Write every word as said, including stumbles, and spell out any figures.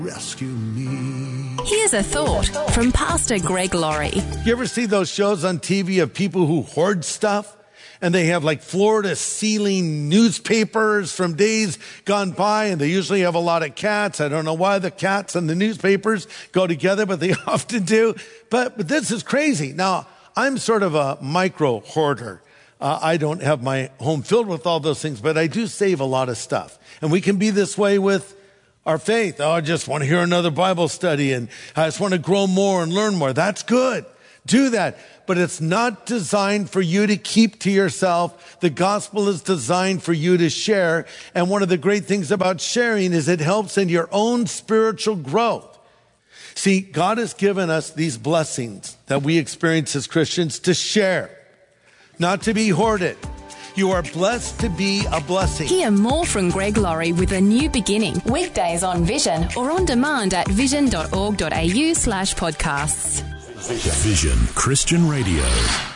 Rescue me. Here's a thought from Pastor Greg Laurie. You ever see those shows on T V of people who hoard stuff? And they have like floor-to-ceiling newspapers from days gone by, and they usually have a lot of cats. I don't know why the cats and the newspapers go together, but they often do. But, but this is crazy. Now, I'm sort of a micro hoarder. Uh, I don't have my home filled with all those things, but I do save a lot of stuff. And we can be this way with our faith. Oh, I just want to hear another Bible study, and I just want to grow more and learn more. That's good. Do that. But it's not designed for you to keep to yourself. The gospel is designed for you to share. And one of the great things about sharing is it helps in your own spiritual growth. See, God has given us these blessings that we experience as Christians to share, not to be hoarded. You are blessed to be a blessing. Hear more from Greg Laurie with A New Beginning. Weekdays on Vision or on demand at vision dot org dot a u slash podcasts. Vision Christian Radio.